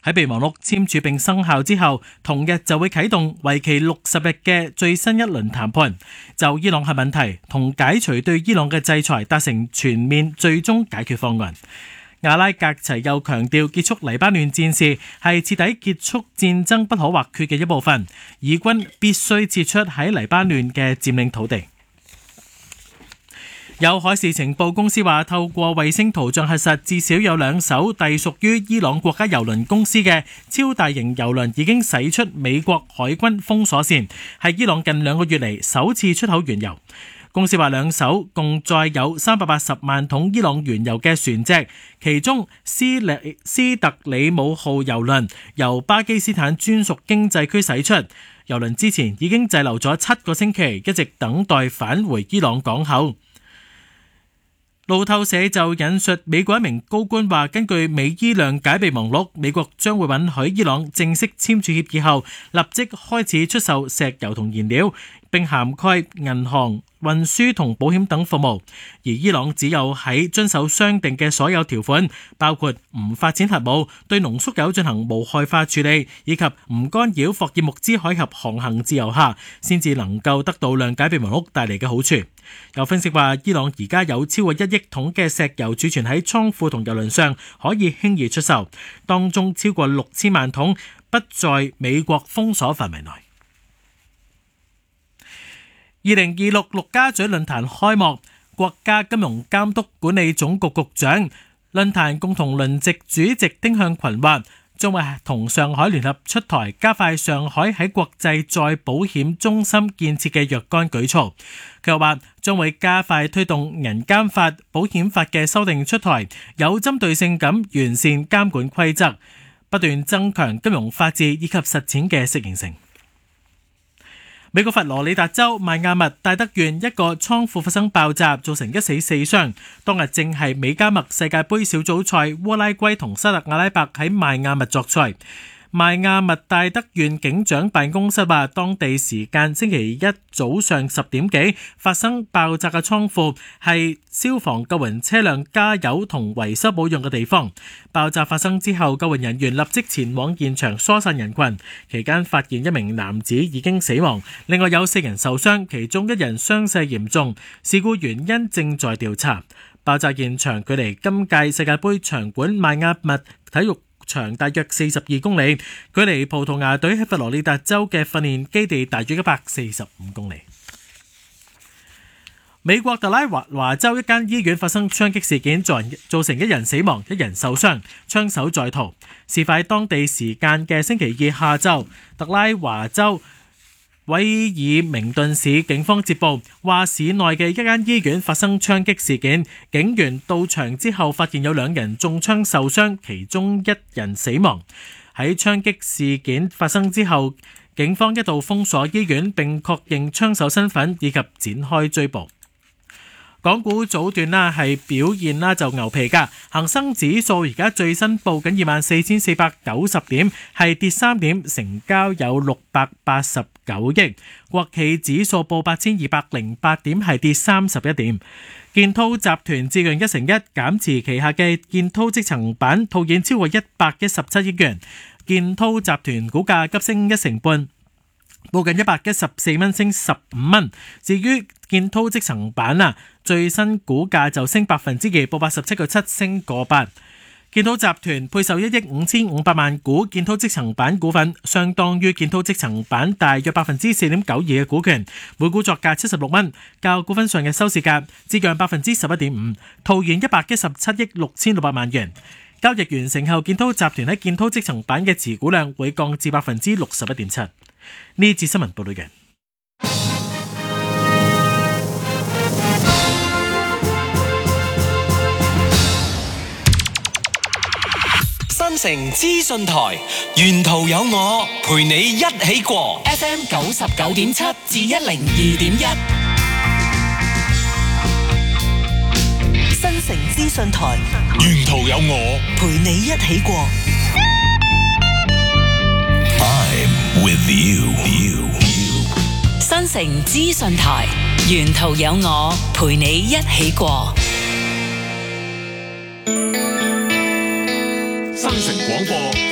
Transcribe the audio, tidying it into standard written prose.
喺備忘錄簽署並生效之後，同日就會啟動為期60日嘅最新一輪談判，就伊朗核問題同解除對伊朗嘅制裁達成全面最終解決方案。阿拉格齊又強調，結束黎巴嫩戰事係徹底結束戰爭不可或缺嘅一部分，以軍必須撤出喺黎巴嫩嘅佔領土地。有海事情報公司話，透過衛星圖像核實，至少有2艘隸屬於伊朗國家郵輪公司嘅超大型郵輪已經駛出美國海軍封鎖線，係伊朗近2個月嚟首次出口原油。公司話2艘共載有380萬桶伊朗原油嘅船隻，其中斯特里姆號郵輪由巴基斯坦專屬經濟區駛出，郵輪之前已經滯留咗7個星期，一直等待返回伊朗港口。路透社就引述美國一名高官話，根據美伊諒解備忘錄，美國將會允許伊朗正式簽署協議後立即開始出售石油同燃料，並涵蓋銀行、運輸同保險等服務，而伊朗只有喺遵守商定嘅所有條款，包括唔發展核武、對濃縮鈾進行無害化處理，以及唔干擾霍爾木茲海峽航行自由下，先至能夠得到諒解備忘錄帶嚟嘅好處。有分析話，伊朗而家有超過1億桶嘅石油儲存喺倉庫同郵輪上，可以輕易出售，當中超過6000萬桶不在美國封鎖範圍內。2026陸家嘴論壇開幕，國家金融監督管理總局局長、論壇共同輪值主席丁向群話，將會同上海聯合出台加快上海喺國際再保險中心建設嘅若干舉措。佢又話將會加快推動銀監法、保險法嘅修訂出台，有針對性咁完善監管規則，不斷增強金融法治以及實踐嘅適應性。美國佛羅里達州邁阿密戴德縣一個倉庫發生爆炸，造成1死4傷。當日正係美加墨世界盃小組賽，烏拉圭同沙特阿拉伯喺邁阿密作賽。邁阿密戴德縣警長辦公室話，當地時間星期一早上10點幾發生爆炸嘅倉庫係消防救援車輛加油同維修保養嘅地方。爆炸發生之後，救援人員立即前往現場疏散人群，期間發現1名男子已經死亡，另外有4人受傷，其中1人傷勢嚴重，事故原因正在調查。爆炸現場距離今屆世界盃場館邁阿密體育長大約42公里，距離葡萄牙隊喺佛羅里達州嘅訓練基地大約145公里。美國特拉華州一間醫院發生槍擊事件，造成1人死亡、1人受傷，槍手在逃。事發當地時間嘅星期2下晝，特拉華州威爾明頓市警方接報，話市內嘅一間醫院發生槍擊事件。警員到場之後，發現有2人中槍受傷，其中1人死亡。喺槍擊事件發生之後，警方一度封鎖醫院，並確認槍手身份以及展開追捕。港股早段係表現就牛皮㗎，恒生指數而家最新報緊24,490點，係跌3點，成交有689億。國企指數報8,208點，係跌31點。建滔集團自潤1成1減持旗下嘅建滔積層板套現超過117億元，建滔集團股價急升1成半。報緊114蚊，升15蚊。至於建滔積層板最新股價就升2%，報87.7，升個8。建滔集團配售1億5500萬股建滔積層板股份，相當於建滔積層板大約4.92%嘅股權，每股作價76蚊，較股份上嘅收市價折讓11.5%，套現117億6600萬元。交易完成後，建滔集團喺建滔積層板嘅持股量會降至61.7%。呢節新聞報道完。 新城資訊台，沿途有我陪你一起過 FM 99.7至102.1。 新城資訊台， 沿途有我陪你一起過。 I'm with you。 新城資訊台，沿途有我陪你一起過。 新城廣播